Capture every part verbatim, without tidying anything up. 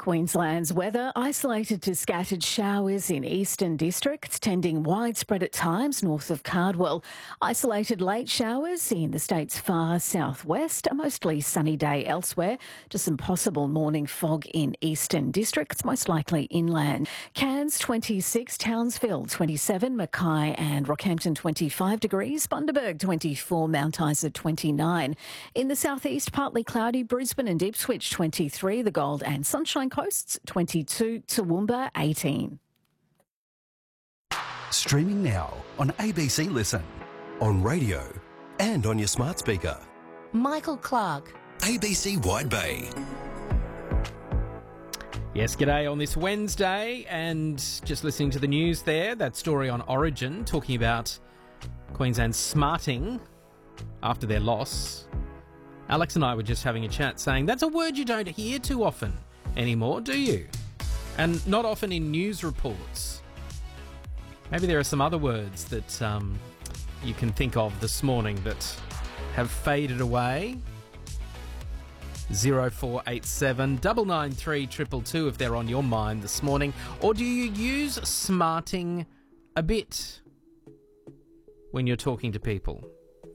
Queensland's weather isolated to scattered showers in eastern districts, tending widespread at times north of Cardwell. Isolated late showers in the state's far southwest, a mostly sunny day elsewhere. Just some possible morning fog in eastern districts, most likely inland. Cairns twenty-six, Townsville twenty-seven, Mackay and Rockhampton twenty-five degrees, Bundaberg twenty-four, Mount Isa twenty-nine. In the southeast, partly cloudy, Brisbane and Ipswich twenty-three, the Gold and Sunshine Coasts twenty-two, Toowoomba eighteen. Streaming now on A B C Listen, on radio and on your smart speaker. Michael Clark. A B C Wide Bay. Yes, g'day on this Wednesday, and just listening to the news there, that story on Origin talking about Queensland smarting after their loss. Alex and I were just having a chat saying that's a word you don't hear too often anymore, do you? And not often in news reports. Maybe there are some other words that um, you can think of this morning that have faded away. zero four eight seven, nine nine three, two two two if they're on your mind this morning. Or do you use smarting a bit when you're talking to people?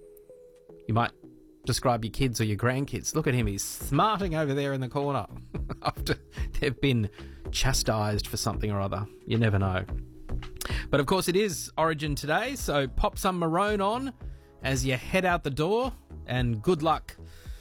You might describe your kids or your grandkids. Look at him, he's smarting over there in the corner after they've been chastised for something or other. You never know. But of course it is Origin today, so pop some Maroon on as you head out the door, and good luck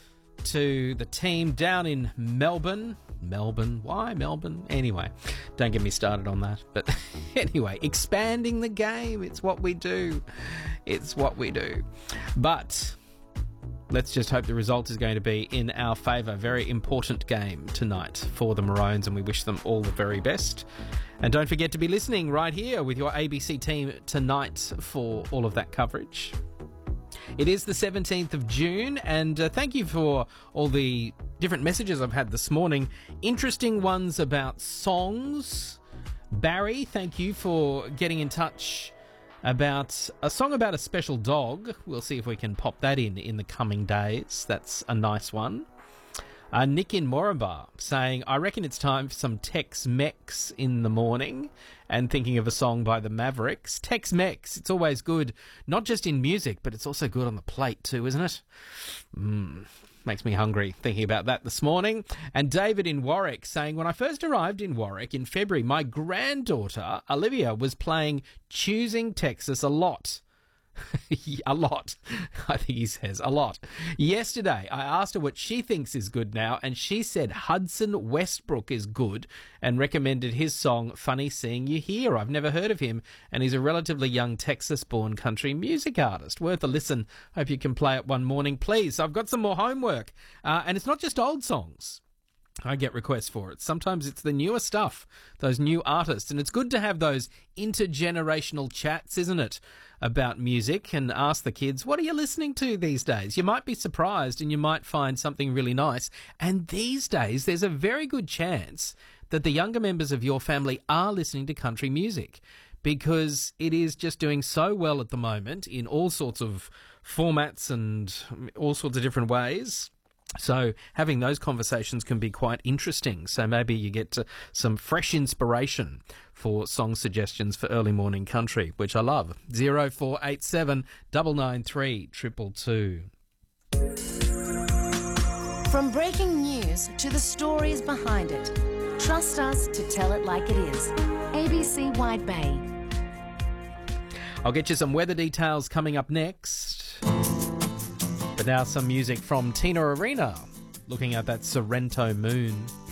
to the team down in Melbourne. Melbourne? Why Melbourne? Anyway, don't get me started on that. But anyway, expanding the game. It's what we do. It's what we do. But let's just hope the result is going to be in our favour. Very important game tonight for the Maroons, and we wish them all the very best. And don't forget to be listening right here with your A B C team tonight for all of that coverage. It is the seventeenth of June, and uh, thank you for all the different messages I've had this morning. Interesting ones about songs. Barry, thank you for getting in touch about a song about a special dog. We'll see if we can pop that in in the coming days. That's a nice one. Uh, Nick in Moranbah saying, I reckon it's time for some Tex-Mex in the morning, and thinking of a song by the Mavericks. Tex-Mex, it's always good, not just in music, but it's also good on the plate too, isn't it? Mmm, makes me hungry thinking about that this morning. And David in Warwick saying, when I first arrived in Warwick in February, my granddaughter, Olivia, was playing Choosing Texas a lot. A lot. I think he says a lot. Yesterday, I asked her what she thinks is good now, and she said Hudson Westbrook is good and recommended his song Funny Seeing You Here. I've never heard of him, and he's a relatively young Texas-born country music artist. Worth a listen. Hope you can play it one morning, please. I've got some more homework, uh, and it's not just old songs. I get requests for it. Sometimes it's the newer stuff, those new artists, and it's good to have those intergenerational chats, isn't it, about music, and ask the kids, what are you listening to these days? You might be surprised and you might find something really nice. And these days, there's a very good chance that the younger members of your family are listening to country music, because it is just doing so well at the moment in all sorts of formats and all sorts of different ways. So having those conversations can be quite interesting. So maybe you get to some fresh inspiration for song suggestions for early morning country, which I love. zero four eight seven, nine nine three, two two two. From breaking news to the stories behind it, trust us to tell it like it is. A B C Wide Bay. I'll get you some weather details coming up next. But now some music from Tina Arena, looking at that Sorrento moon.